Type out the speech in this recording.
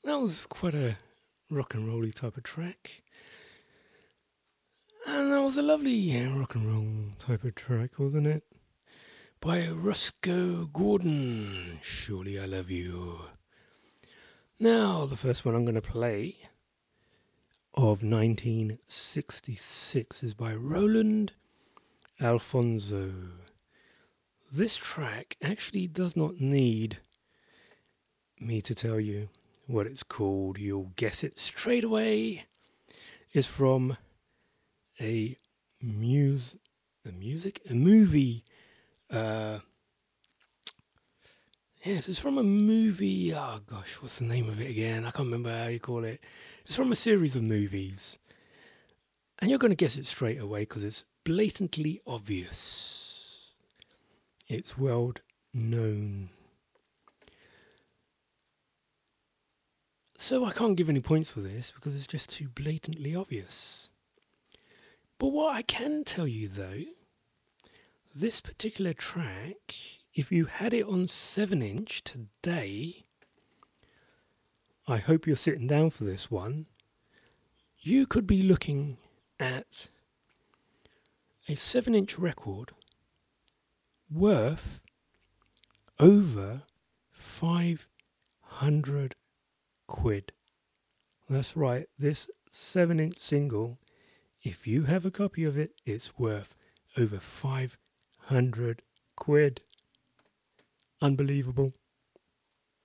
That was quite a rock and rolly type of track. And that was a lovely rock and roll type of track, wasn't it? By Roscoe Gordon. Surely I Love You. Now, the first one I'm going to play of 1966 is by Roland Alfonso. This track actually does not need me to tell you what it's called. You'll guess it straight away. It's from a movie. Yes, it's from a movie. Oh gosh, what's the name of it again? I can't remember how you call it. It's from a series of movies. And you're going to guess it straight away because it's blatantly obvious. It's well known. So I can't give any points for this because it's just too blatantly obvious. But what I can tell you though, this particular track, if you had it on 7-inch today, I hope you're sitting down for this one, you could be looking at a 7-inch record worth over 500 quid. That's right, this 7-inch single, if you have a copy of it, it's worth over 500 quid. Unbelievable.